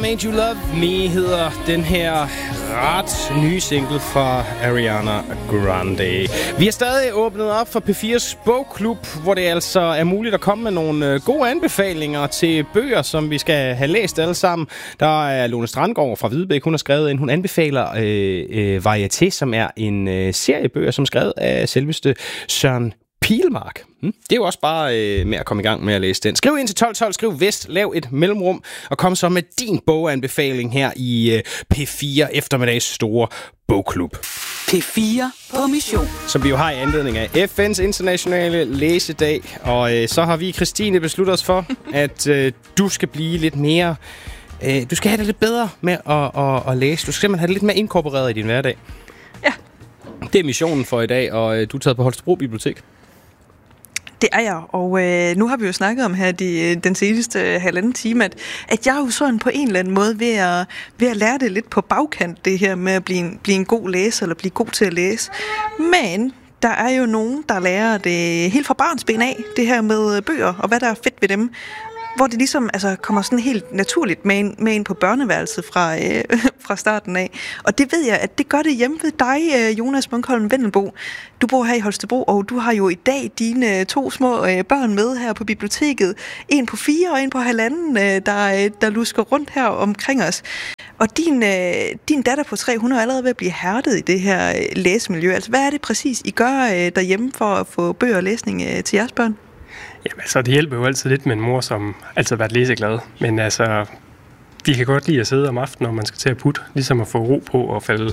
Made You Love Me hedder den her ret nye single fra Ariana Grande. Vi har stadig åbnet op for P4's bogklub, hvor det altså er muligt at komme med nogle gode anbefalinger til bøger, som vi skal have læst alle sammen. Der er Lone Strandgaard fra Hvidebæk, hun har skrevet ind. Hun anbefaler Varieté, som er en seriebøger, som er skrevet af selveste Søren Pilmark. Det er jo også bare med at komme i gang med at læse den. Skriv ind til 1212, skriv Vest, lav et mellemrum, og kom så med din boganbefaling her i P4 eftermiddags store bogklub. P4 på mission. Som vi jo har i anledning af FN's internationale læsedag, og så har vi, Christine, besluttet os for, at du skal blive lidt mere... du skal have det lidt bedre med at læse. Du skal simpelthen have det lidt mere inkorporeret i din hverdag. Ja. Det er missionen for i dag, og du er taget på Holstebro Bibliotek. Det er jeg, og nu har vi jo snakket om her den seneste halvanden time, at jeg er jo sådan på en eller anden måde ved at lære det lidt på bagkant, det her med at blive en god læser, eller blive god til at læse. Men der er jo nogen, der lærer det helt fra barnsben af, det her med bøger, og hvad der er fedt ved dem. Hvor det ligesom kommer sådan helt naturligt med ind på børneværelset fra starten af. Og det ved jeg, at det gør det hjemme ved dig, Jonas Munkholm Vendelbo. Du bor her i Holstebro, og du har jo i dag dine 2 små børn med her på biblioteket. En på 4 og en på 1,5, der lusker rundt her omkring os. Og din datter på 3, hun er allerede ved at blive hærdet i det her læsemiljø. Altså, hvad er det præcis, I gør derhjemme for at få bøger og læsning til jeres børn? Jamen, så det hjælper jo altid lidt med en mor, som altid har været læseglad. Men altså, de kan godt lide at sidde om aftenen, når man skal til at putte, ligesom at få ro på og få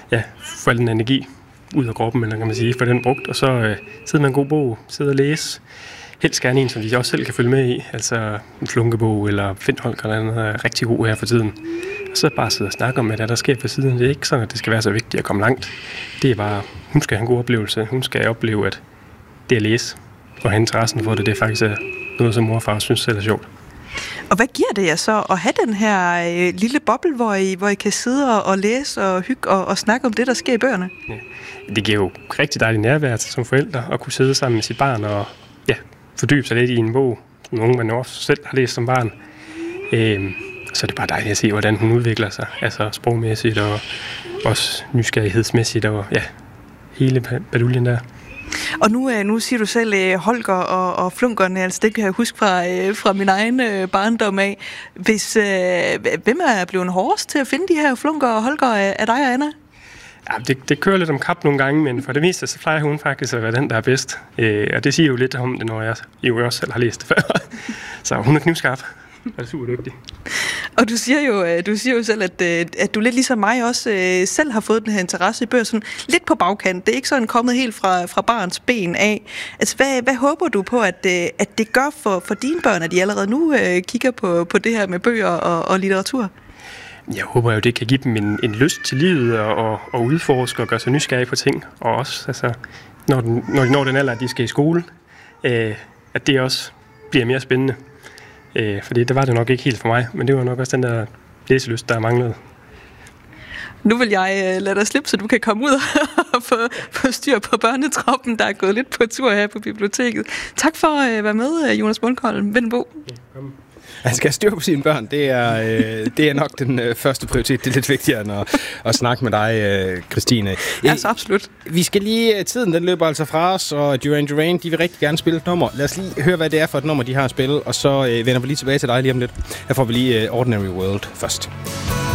al den energi ud af kroppen, eller kan man sige, for den brugt. Og så sidde med en god bog, sidde og læse. Helst gerne en, som de også selv kan følge med i. Altså en flunkebog eller Finn Holger eller andet er rigtig god her for tiden. Og så bare sidde og snakke om, hvad der sker på siden. Det er ikke sådan, at det skal være så vigtigt at komme langt. Det er bare, hun skal have en god oplevelse. Hun skal opleve, at det at læse og have interessen for det faktisk er noget, som mor og far synes selv er sjovt. Og hvad giver det jer så at have den her lille boble, hvor I kan sidde og læse og hygge og snakke om det, der sker i bøgerne? Ja. Det giver jo rigtig dejligt nærvær som forældre at kunne sidde sammen med sit barn og fordybe sig lidt i en bog, som nogen man også selv har læst som barn. Så er det bare dejligt at se, hvordan hun udvikler sig, altså sprogmæssigt og også nysgerrighedsmæssigt og hele baduljen der. Og nu siger du selv Holger og flunkerne, altså det kan jeg huske fra min egen barndom af. Hvem er blevet hårdest til at finde de her flunker og Holger af dig og Anna? Ja, det kører lidt om kap nogle gange, men for det meste så plejer hun faktisk at være den, der er bedst. Og det siger jo lidt om det, når jeg jo også selv har læst det før. Så hun er knivskarp. Er super dygtig. Og du siger jo selv, at du lidt ligesom mig også selv har fået den her interesse i bøger, sådan lidt på bagkant. Det er ikke sådan kommet helt fra barns ben af. Altså, hvad håber du på, at det gør for dine børn, at de allerede nu kigger på det her med bøger og litteratur? Jeg håber jo, det kan give dem en lyst til livet og udforske og gøre sig nysgerrige på ting. Og også, altså, når de når den alder, at de skal i skole, at det også bliver mere spændende. Fordi det var det nok ikke helt for mig, men det var nok også den der læselyst, der manglede. Nu vil jeg lade dig slippe, så du kan komme ud og få styr på børnetroppen, der er gået lidt på tur her på biblioteket. Tak for at være med, Jonas Munkholm Vendelbo. Ja, Han skal styre på sine børn. Det er nok den første prioritet. Det er lidt vigtigere end at snakke med dig, Christine. Altså absolut. Vi skal lige... Tiden den løber altså fra os, og Duran Duran, de vil rigtig gerne spille et nummer. Lad os lige høre, hvad det er for et nummer, de har spillet, og så vender vi lige tilbage til dig lige om lidt. Her får vi lige Ordinary World først.